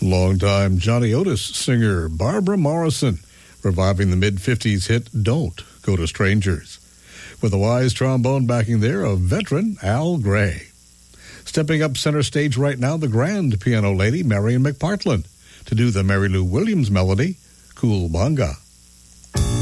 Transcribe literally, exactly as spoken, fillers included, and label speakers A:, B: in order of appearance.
A: Longtime Johnny Otis singer Barbara Morrison, reviving the mid-fifties hit Don't Go to Strangers. With a wise trombone backing there of veteran Al Gray. Stepping up center stage right now, the grand piano lady Marion McPartland to do the Mary Lou Williams melody, Cool Bonga.